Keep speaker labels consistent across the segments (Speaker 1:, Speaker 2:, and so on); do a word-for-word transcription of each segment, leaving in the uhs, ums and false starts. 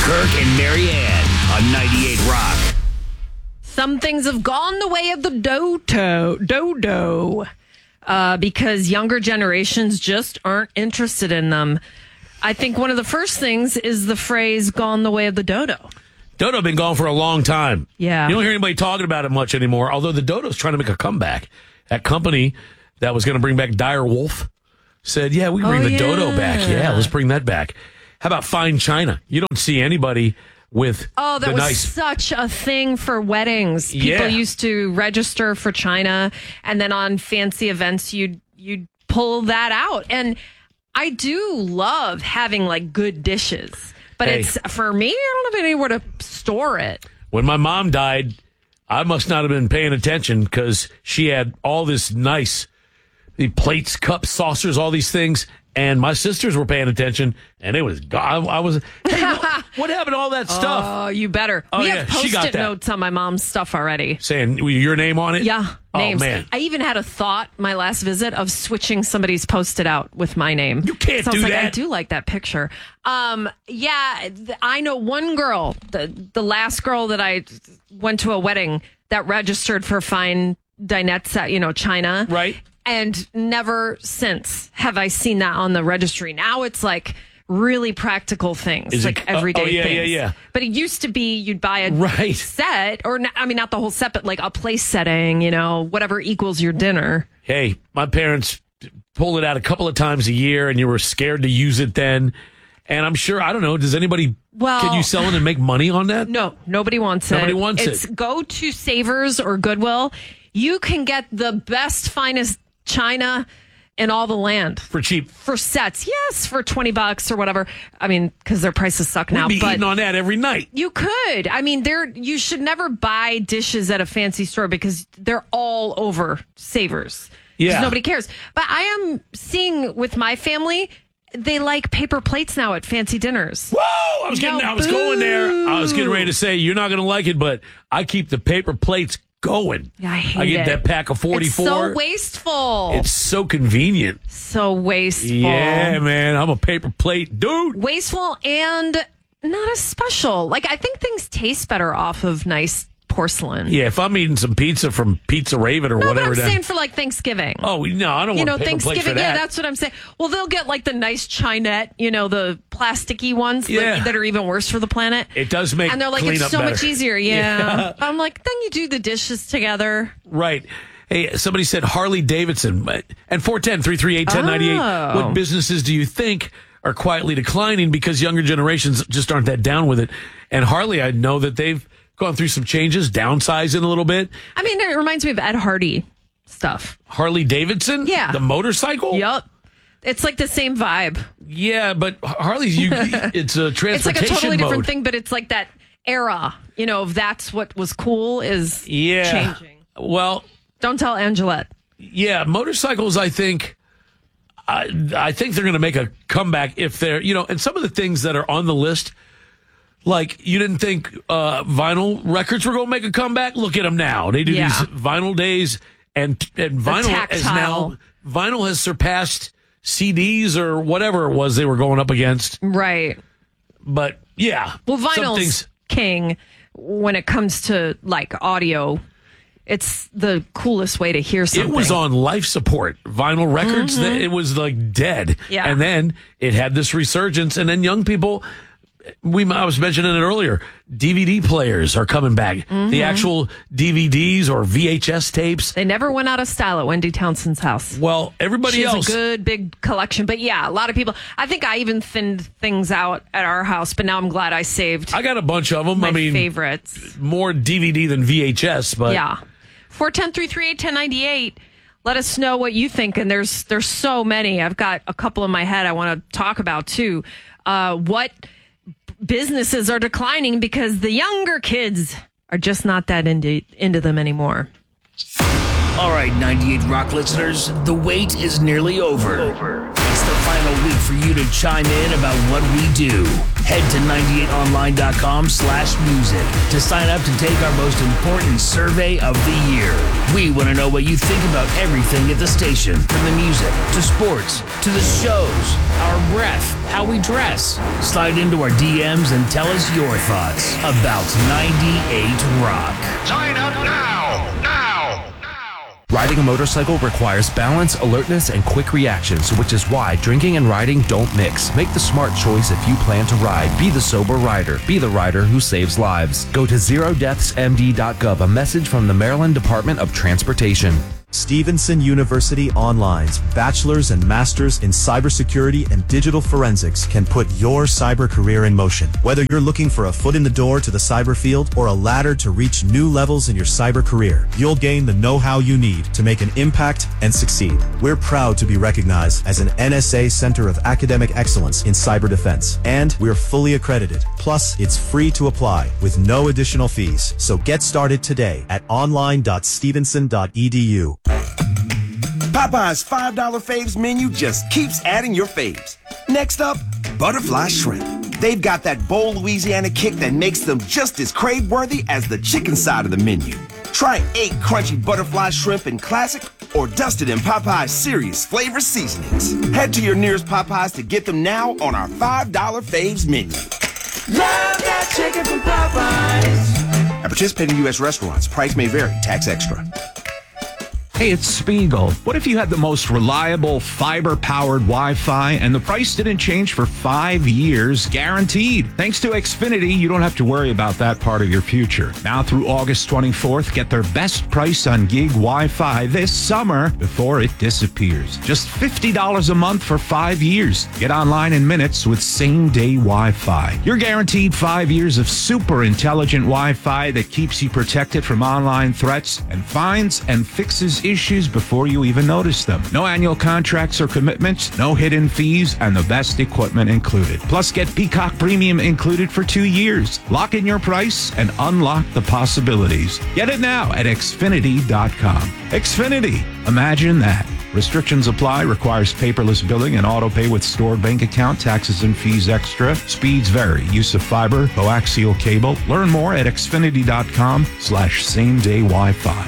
Speaker 1: Kirk and Marianne on ninety-eight Rock.
Speaker 2: Some things have gone the way of the dodo, dodo, uh, because younger generations just aren't interested in them. I think one of the first things is the phrase "gone the way of the dodo."
Speaker 3: Dodo been gone for a long time.
Speaker 2: Yeah.
Speaker 3: You don't hear anybody talking about it much anymore, although the Dodo's trying to make a comeback. That company that was going to bring back Dire Wolf said, yeah, we can bring
Speaker 2: oh,
Speaker 3: the
Speaker 2: yeah.
Speaker 3: Dodo back. Yeah, let's bring that back. How about Fine China? You don't see anybody with
Speaker 2: Oh, that
Speaker 3: the
Speaker 2: was
Speaker 3: nice...
Speaker 2: such a thing for weddings. People
Speaker 3: Yeah.
Speaker 2: used to register for China, and then on fancy events, you'd, you'd pull that out. And I do love having, like, good dishes. But
Speaker 3: Hey.
Speaker 2: it's, for me, I don't have anywhere to store it.
Speaker 3: When my mom died, I must not have been paying attention because she had all this nice the plates, cups, saucers, all these things. And my sisters were paying attention, and it was gone. I was, hey, what, what happened to all that stuff?
Speaker 2: Oh, you better.
Speaker 3: Oh,
Speaker 2: we
Speaker 3: yeah,
Speaker 2: have
Speaker 3: she got
Speaker 2: Post-it
Speaker 3: that.
Speaker 2: notes on my mom's stuff already.
Speaker 3: Saying your name on it?
Speaker 2: Yeah,
Speaker 3: Oh,
Speaker 2: names.
Speaker 3: man.
Speaker 2: I even had a thought my last visit of switching somebody's Post-it out with my name.
Speaker 3: You can't
Speaker 2: so I was
Speaker 3: do
Speaker 2: like,
Speaker 3: that.
Speaker 2: I do like that picture. Um, yeah, th- I know one girl, the the last girl that I went to a wedding that registered for Fine Dinettes at, you know, China.
Speaker 3: Right.
Speaker 2: And never since have I seen that on the registry. Now it's like really practical things,
Speaker 3: Is it-
Speaker 2: like everyday
Speaker 3: oh, yeah,
Speaker 2: things.
Speaker 3: yeah, yeah.
Speaker 2: But it used to be you'd buy a
Speaker 3: Right.
Speaker 2: set, or n- I mean, not the whole set, but like a place setting, you know, whatever equals your dinner.
Speaker 3: Hey, my parents pulled it out a couple of times a year, and you were scared to use it then. And I'm sure, I don't know, does anybody,
Speaker 2: Well-
Speaker 3: can you sell it and make money on that?
Speaker 2: No, nobody wants it.
Speaker 3: Nobody wants
Speaker 2: it's
Speaker 3: it.
Speaker 2: Go to Savers or Goodwill. You can get the best, finest china in all the land.
Speaker 3: For cheap.
Speaker 2: For sets, yes, for twenty bucks or whatever. I mean, because their prices suck
Speaker 3: We'd
Speaker 2: now.
Speaker 3: be
Speaker 2: but
Speaker 3: eating on that every night.
Speaker 2: you could. I mean, there. You should never buy dishes at a fancy store because they're all over Savers. 'Cause
Speaker 3: Yeah.
Speaker 2: nobody cares. But I am seeing with my family, they like paper plates now at fancy dinners.
Speaker 3: Whoa! I was getting,
Speaker 2: No,
Speaker 3: I was going there. I was getting
Speaker 2: boo.
Speaker 3: ready to say you're not going to like it, but I keep the paper plates going.
Speaker 2: Yeah, I hate
Speaker 3: I get
Speaker 2: it.
Speaker 3: that pack of forty-four.
Speaker 2: It's so wasteful.
Speaker 3: It's so convenient.
Speaker 2: so wasteful.
Speaker 3: Yeah, man. I'm a paper plate dude.
Speaker 2: Wasteful and not as special. Like, I think things taste better off of nice porcelain.
Speaker 3: Yeah, if I'm eating some pizza from Pizza Raven or
Speaker 2: No,
Speaker 3: whatever.
Speaker 2: but I'm
Speaker 3: that-
Speaker 2: saying for like Thanksgiving.
Speaker 3: oh, no, I don't
Speaker 2: you
Speaker 3: want
Speaker 2: know,
Speaker 3: paper plates for
Speaker 2: Thanksgiving.
Speaker 3: that.
Speaker 2: Yeah, that's what I'm saying. Well, they'll get like the nice chinette, you know, the plasticky ones that-
Speaker 3: Yeah.
Speaker 2: that are even worse for the planet.
Speaker 3: It does make
Speaker 2: And they're like,
Speaker 3: cleanup
Speaker 2: it's so
Speaker 3: better.
Speaker 2: much easier. Yeah.
Speaker 3: Yeah.
Speaker 2: I'm like, then you do the dishes together.
Speaker 3: Right. Hey, somebody said Harley Davidson. And four one zero, three three eight, one zero nine eight.
Speaker 2: Oh.
Speaker 3: What businesses do you think are quietly declining because younger generations just aren't that down with it? And Harley, I know that they've gone through some changes, downsizing a little bit.
Speaker 2: I mean, it reminds me of Ed Hardy stuff.
Speaker 3: Harley Davidson?
Speaker 2: Yeah.
Speaker 3: The motorcycle?
Speaker 2: Yup. It's like the same vibe.
Speaker 3: Yeah, but Harley's, you, it's a transportation
Speaker 2: It's like a totally different
Speaker 3: mode.
Speaker 2: thing, but it's like that era, you know, of that's what was cool is
Speaker 3: Yeah.
Speaker 2: changing.
Speaker 3: Well,
Speaker 2: Don't tell Angelette.
Speaker 3: yeah, motorcycles, I think, I, I think they're going to make a comeback if they're, you know, and some of the things that are on the list, like you didn't think uh, vinyl records were going to make a comeback. Look at them now. They do
Speaker 2: Yeah.
Speaker 3: these vinyl days, and and vinyl is
Speaker 2: tactile.
Speaker 3: now vinyl has surpassed C Ds or whatever it was they were going up against.
Speaker 2: Right.
Speaker 3: But yeah,
Speaker 2: Well,
Speaker 3: some
Speaker 2: vinyl's
Speaker 3: things-
Speaker 2: king when it comes to like audio. It's the coolest way to hear something.
Speaker 3: It was on life support. Vinyl records, that it was like dead.
Speaker 2: Yeah.
Speaker 3: And then it had this resurgence. And then young people, we I was mentioning it earlier, D V D players are coming back. The actual D V Ds or V H S tapes.
Speaker 2: They never went out of style at Wendy Townsend's house.
Speaker 3: Well, everybody
Speaker 2: She has
Speaker 3: else.
Speaker 2: a good big collection, but yeah, a lot of people. I think I even thinned things out at our house, but now I'm glad I saved
Speaker 3: I got a bunch of them.
Speaker 2: my
Speaker 3: I mean,
Speaker 2: favorites.
Speaker 3: more D V D than V H S, but
Speaker 2: Yeah, four one zero, three three eight, one zero nine eight. Let us know what you think, and there's there's so many. I've got a couple in my head I want to talk about too. Uh, what businesses are declining because the younger kids are just not that into into them anymore.
Speaker 1: All right, ninety-eight Rock listeners, the wait is nearly over. It's the the final week for you to chime in about what we do. Head to ninety-eight online dot com slash music to sign up to take our most important survey of the year. We want to know what you think about everything at the station, from the music to sports to the shows, our breath, how we dress. Slide into our D Ms and tell us your thoughts about ninety-eight Rock.
Speaker 4: Sign up now! Now!
Speaker 5: Riding a motorcycle requires balance, alertness, and quick reactions, which is why drinking and riding don't mix. Make the smart choice if you plan to ride. Be the sober rider. Be the rider who saves lives. Go to zero deaths m d dot gov, a message from the Maryland Department of Transportation.
Speaker 6: Stevenson University Online's Bachelor's and Master's in Cybersecurity and Digital Forensics can put your cyber career in motion. Whether you're looking for a foot in the door to the cyber field or a ladder to reach new levels in your cyber career, you'll gain the know-how you need to make an impact and succeed. We're proud to be recognized as an N S A Center of Academic Excellence in Cyber Defense, and we're fully accredited. Plus, it's free to apply with no additional fees. So get started today at online dot stevenson dot e d u.
Speaker 7: Popeye's five dollar faves menu just keeps adding your faves. Next up, butterfly shrimp. They've got that bold Louisiana kick that makes them just as crave-worthy as the chicken side of the menu. Try eight crunchy butterfly shrimp in classic or dusted in Popeye's serious flavor seasonings. Head to your nearest Popeyes to get them now on our five dollar faves menu. Love that chicken from Popeyes. At participating U S restaurants, price may vary, tax extra.
Speaker 8: Hey, it's Spiegel. What if you had the most reliable fiber-powered Wi-Fi and the price didn't change for five years, guaranteed? Thanks to Xfinity, you don't have to worry about that part of your future. Now through August twenty-fourth, get their best price on gig Wi-Fi this summer before it disappears. Just fifty dollars a month for five years. Get online in minutes with same-day Wi-Fi. You're guaranteed five years of super intelligent Wi-Fi that keeps you protected from online threats and finds and fixes issues before you even notice them. No annual contracts or commitments, no hidden fees, and the best equipment included. Plus, get Peacock Premium included for two years. Lock in your price and unlock the possibilities. Get it now at xfinity dot com. Xfinity. Imagine that. Restrictions apply. Requires paperless billing and auto pay with stored bank account. Taxes and fees extra. Speeds vary. Use of fiber, coaxial cable. Learn more at xfinity dot com slash same day Wi-Fi.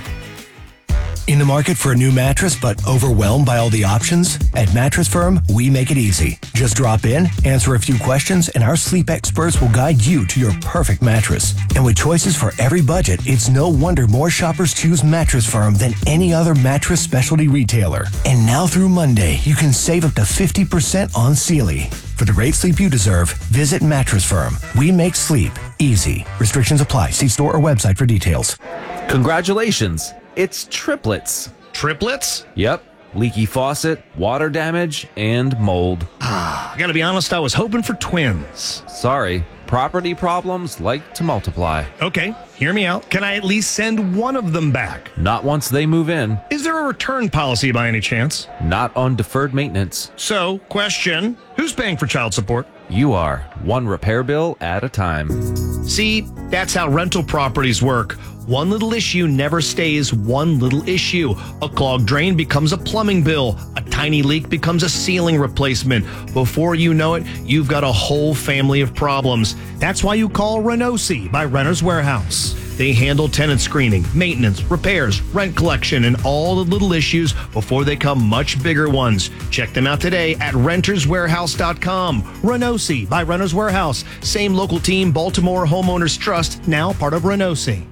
Speaker 9: In the market for a new mattress but overwhelmed by all the options? At Mattress Firm, we make it easy. Just drop in, answer a few questions, and our sleep experts will guide you to your perfect mattress. And with choices for every budget, it's no wonder more shoppers choose Mattress Firm than any other mattress specialty retailer. And now through Monday, you can save up to fifty percent on Sealy. For the great sleep you deserve, visit Mattress Firm. We make sleep easy. Restrictions apply. See store or website for details.
Speaker 5: Congratulations. It's triplets.
Speaker 10: Triplets?
Speaker 5: Yep. Leaky faucet, water damage, and mold.
Speaker 10: Ah, I gotta be honest, I was hoping for twins.
Speaker 5: Sorry. Property problems like to multiply.
Speaker 10: Okay, hear me out. Can I at least send one of them back?
Speaker 5: Not once they move in.
Speaker 10: Is there a return policy by any chance?
Speaker 5: Not on deferred maintenance.
Speaker 10: So, question, who's paying for child support?
Speaker 5: You are. One repair bill at a time.
Speaker 10: See, that's how rental properties work. One little issue never stays one little issue. A clogged drain becomes a plumbing bill. A tiny leak becomes a ceiling replacement. Before you know it, you've got a whole family of problems. That's why you call Renosi by Renters Warehouse. They handle tenant screening, maintenance, repairs, rent collection, and all the little issues before they come much bigger ones. Check them out today at renters warehouse dot com. Renosi by Renters Warehouse. Same local team, Baltimore Homeowners Trust, now part of Renosi.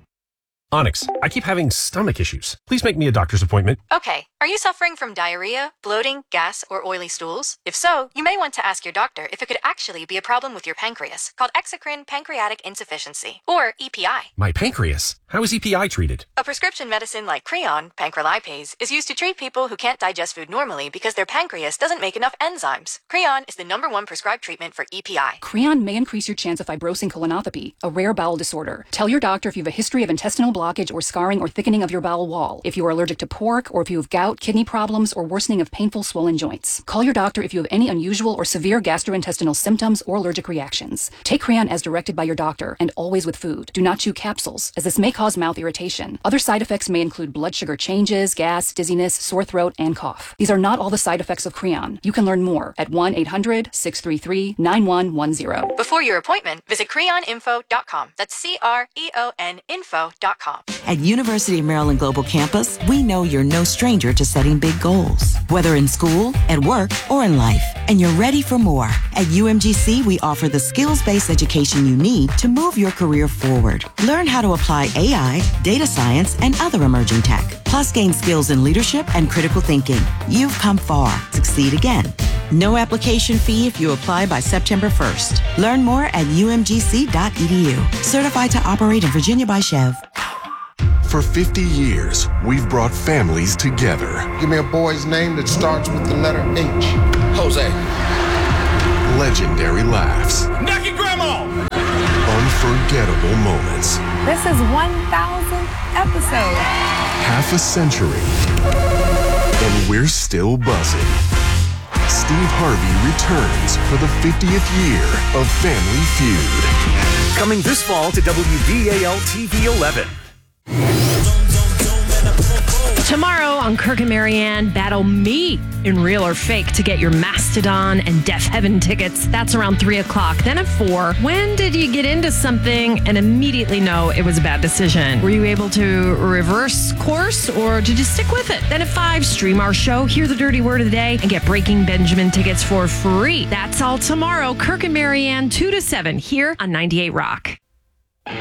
Speaker 11: Onyx, I keep having stomach issues. Please make me a doctor's appointment.
Speaker 12: Okay. Are you suffering from diarrhea, bloating, gas, or oily stools? If so, you may want to ask your doctor if it could actually be a problem with your pancreas, called exocrine pancreatic insufficiency, or E P I.
Speaker 11: My pancreas? How is E P I treated?
Speaker 12: A prescription medicine like Creon, pancrelipase, is used to treat people who can't digest food normally because their pancreas doesn't make enough enzymes. Creon is the number one prescribed treatment for E P I.
Speaker 13: Creon may increase your chance of fibrosing colonopathy, a rare bowel disorder. Tell your doctor if you have a history of intestinal blockage or scarring or thickening of your bowel wall, if you are allergic to pork, or if you have gout, gout, kidney problems, or worsening of painful swollen joints. Call your doctor if you have any unusual or severe gastrointestinal symptoms or allergic reactions. Take Creon as directed by your doctor and always with food. Do not chew capsules, as this may cause mouth irritation. Other side effects may include blood sugar changes, gas, dizziness, sore throat, and cough. These are not all the side effects of Creon. You can learn more at one eight hundred six three three nine one one zero.
Speaker 12: Before your appointment, visit creon info dot com. That's C R E O N info dot com.
Speaker 14: At University of Maryland Global Campus, we know you're no stranger to setting big goals, whether in school, at work, or in life, and you're ready for more. At U M G C, we offer the skills-based education you need to move your career forward. Learn how to apply A I, data science, and other emerging tech, plus gain skills in leadership and critical thinking. You've come far. Succeed again. No application fee if you apply by September first. Learn more at U M G C dot E D U. Certified to operate in Virginia by Chev.
Speaker 15: For fifty years, we've brought families together.
Speaker 16: Give me a boy's name that starts with the letter H.
Speaker 15: Jose. Legendary laughs.
Speaker 4: Knock your grandma!
Speaker 15: Unforgettable moments.
Speaker 17: This is one thousandth episode.
Speaker 15: Half a century. And we're still buzzing. Steve Harvey returns for the fiftieth year of Family Feud.
Speaker 18: Coming this fall to W D A L T V eleven.
Speaker 2: Tomorrow on Kirk and Marianne, battle me in Real or Fake to get your Mastodon and Deaf Heaven tickets. That's around three o'clock. Then at four, when did you get into something and immediately know it was a bad decision? Were you able to reverse course or did you stick with it? Then at five, stream our show, hear the dirty word of the day, and get Breaking Benjamin tickets for free. That's all tomorrow. Kirk and Marianne, two to seven, here on ninety-eight Rock.